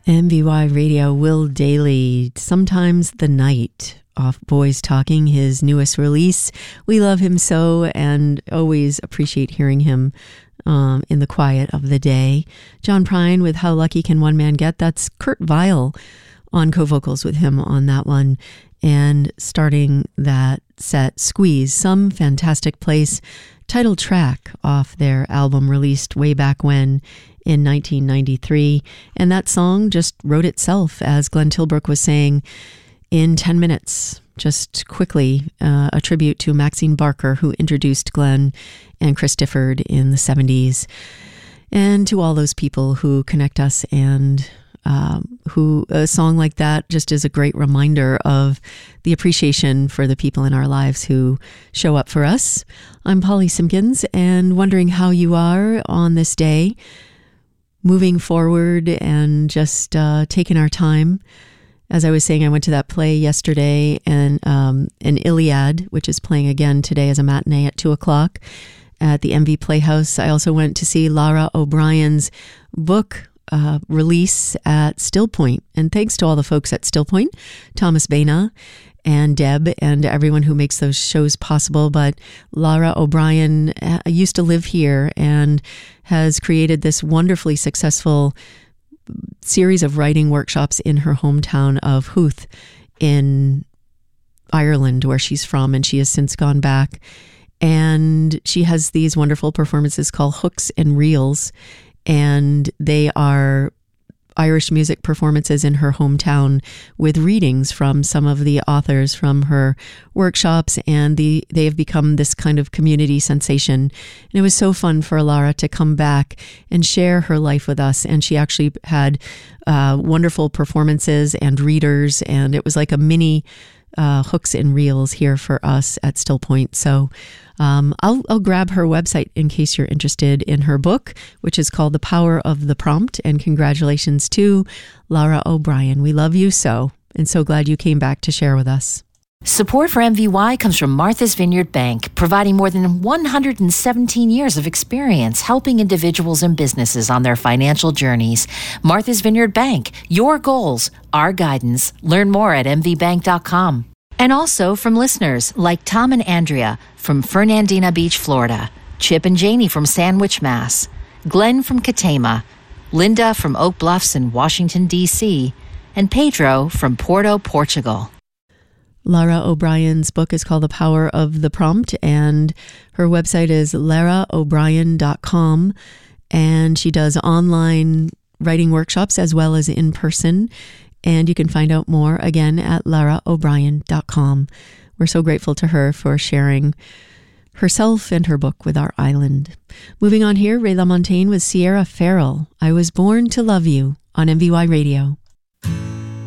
MVY Radio, Will Dailey, Sometimes the Night, off Boys Talking, his newest release. We love him so and always appreciate hearing him in the quiet of the day. John Prine with How Lucky Can One Man Get? That's Kurt Vile on co-vocals with him on that one. And starting that set, Squeeze, Some Fantastic Place, title track off their album released way back when in 1993. And that song just wrote itself, as Glenn Tilbrook was saying, in 10 minutes. Just quickly, a tribute to Maxine Barker, who introduced Glenn and Chris Difford in the 70s, and to all those people who connect us, and who a song like that just is a great reminder of the appreciation for the people in our lives who show up for us. I'm Polly Simpkins, and wondering how you are on this day, moving forward and just taking our time. As I was saying, I went to that play yesterday, and an Iliad, which is playing again today as a matinee at 2:00 at the MV Playhouse. I also went to see Lara O'Brien's book release at Still Point. And thanks to all the folks at Still Point, Thomas Baina and Deb and everyone who makes those shows possible. But Lara O'Brien used to live here and has created this wonderfully successful series of writing workshops in her hometown of Howth in Ireland, where she's from, and she has since gone back. And she has these wonderful performances called Hooks and Reels, and they are Irish music performances in her hometown with readings from some of the authors from her workshops, and they have become this kind of community sensation. And it was so fun for Lara to come back and share her life with us, and she actually had wonderful performances and readers, and it was like a mini Hooks and Reels here for us at Still Point. So I'll grab her website in case you're interested in her book, which is called The Power of the Prompt. And congratulations to Lara O'Brien. We love you so, and so glad you came back to share with us. Support for MVY comes from Martha's Vineyard Bank, providing more than 117 years of experience helping individuals and businesses on their financial journeys. Martha's Vineyard Bank, your goals, our guidance. Learn more at mvbank.com. And also from listeners like Tom and Andrea from Fernandina Beach, Florida, Chip and Janie from Sandwich, Mass, Glenn from Katama, Linda from Oak Bluffs in Washington, D.C., and Pedro from Porto, Portugal. Lara O'Brien's book is called The Power of the Prompt, and her website is laraobrien.com, and she does online writing workshops as well as in person, and you can find out more again at laraobrien.com. We're so grateful to her for sharing herself and her book with our island. Moving on here, Ray LaMontagne with Sierra Farrell, I Was Born to Love You on MVY Radio.